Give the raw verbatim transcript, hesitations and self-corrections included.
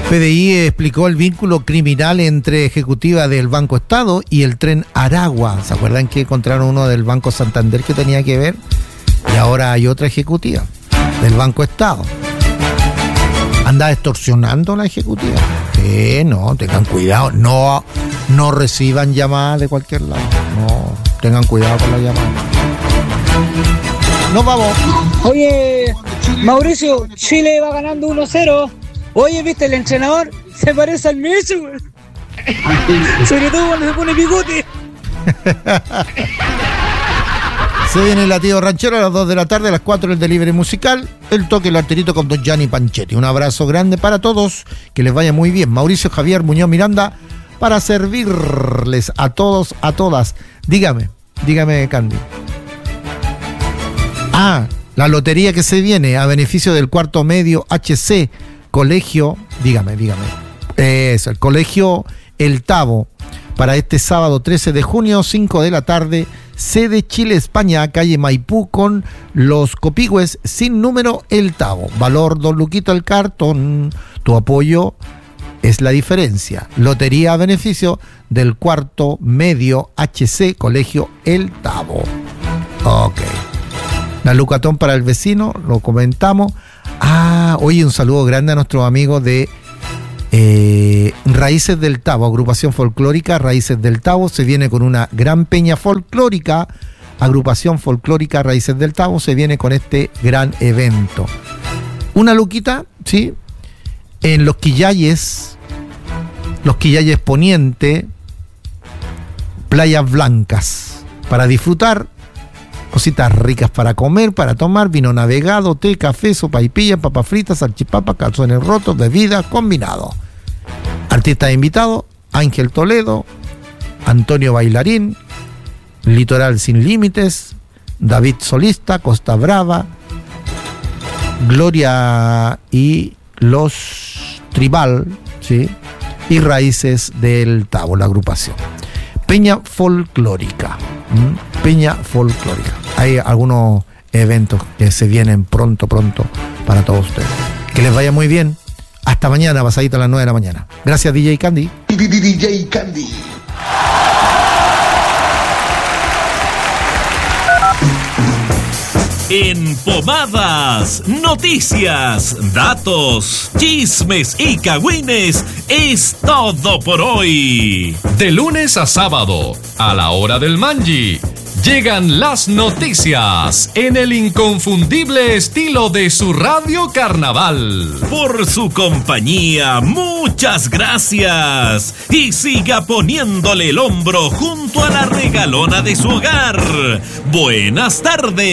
P D I explicó el vínculo criminal entre ejecutiva del Banco Estado y el tren Aragua. ¿Se acuerdan que encontraron uno del Banco Santander que tenía que ver? Y ahora hay otra ejecutiva del Banco Estado. ¿Anda extorsionando la ejecutiva? Sí, no, tengan cuidado. No, no reciban llamadas de cualquier lado. No, tengan cuidado con la llamada. Nos vamos. Oye, Mauricio, Chile va ganando uno cero. Oye, ¿viste el entrenador? Se parece al Messi, güey. Sobre todo cuando se pone bigote. Se viene el latido ranchero a las dos de la tarde, a las cuatro el delivery musical, el toque el arterito con Don Gianni Panchetti. Un abrazo grande para todos, que les vaya muy bien. Mauricio Javier Muñoz Miranda, para servirles a todos, a todas. Dígame, dígame, Candy. Ah, la lotería que se viene a beneficio del cuarto medio H C, colegio, dígame, dígame. Eso, el colegio El Tabo, para este sábado trece de junio, cinco de la tarde, sede Chile, España, calle Maipú, con los copigües sin número El Tabo. Valor dos luquitos el cartón. Tu apoyo es la diferencia. Lotería a beneficio del cuarto medio H C, colegio El Tabo. Ok. La Lucatón para el vecino, lo comentamos. Ah, oye, un saludo grande a nuestros amigos de eh, Raíces del Tabo, agrupación folclórica Raíces del Tabo. Se viene con una gran peña folclórica, agrupación folclórica Raíces del Tabo, se viene con este gran evento. Una luquita, ¿sí? En Los Quillayes, Los Quillayes Poniente, Playas Blancas, para disfrutar. Cositas ricas para comer, para tomar, vino navegado, té, café, sopaipilla, papas fritas, salchipapas, calzones rotos, bebidas, combinado. Artistas invitados: Ángel Toledo, Antonio Bailarín, Litoral Sin Límites, David Solista, Costa Brava, Gloria y los Tribal, ¿sí? Y Raíces del Tabo, la agrupación. Peña Folclórica. ¿Mm? Peña Folclórica. Hay algunos eventos que se vienen pronto, pronto para todos ustedes. Que les vaya muy bien. Hasta mañana, pasadito a las nueve de la mañana. Gracias, D J Candy. D J Candy. En Pomadas, noticias, datos, chismes y cagüines es todo por hoy. De lunes a sábado, a la hora del mangi, llegan las noticias en el inconfundible estilo de su radio Carnaval. Por su compañía, muchas gracias. Y siga poniéndole el hombro junto a la regalona de su hogar. Buenas tardes.